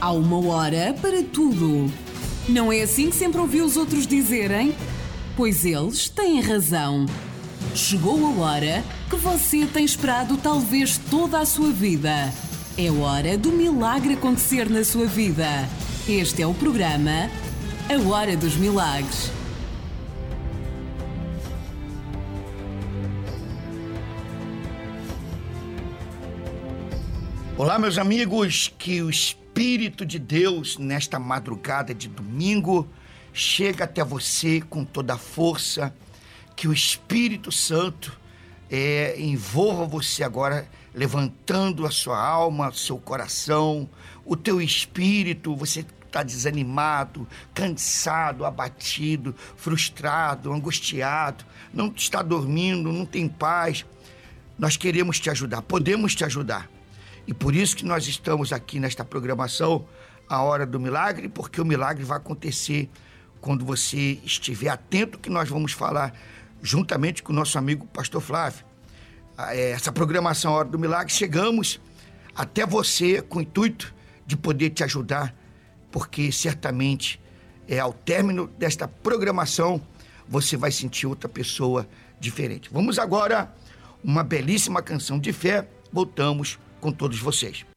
Há uma hora para tudo. Não é assim que sempre ouvi os outros dizerem? Pois eles têm razão. Chegou a hora que você tem esperado talvez toda a sua vida. É hora do milagre acontecer na sua vida. Este é o programa A Hora dos Milagres. Olá, meus amigos, que o Espírito de Deus, nesta madrugada de domingo, chega até você com toda a força, que o Espírito Santo envolva você agora, levantando a sua alma, seu coração, o teu espírito. Você está desanimado, cansado, abatido, frustrado, angustiado, não está dormindo, não tem paz. Nós queremos te ajudar, podemos te ajudar. E por isso que nós estamos aqui nesta programação, A Hora do Milagre, porque o milagre vai acontecer quando você estiver atento, que nós vamos falar juntamente com o nosso amigo Pastor Flávio. Essa programação A Hora do Milagre, chegamos até você com o intuito de poder te ajudar, porque certamente ao término desta programação você vai sentir outra pessoa diferente. Vamos agora, uma belíssima canção de fé, voltamos com todos vocês.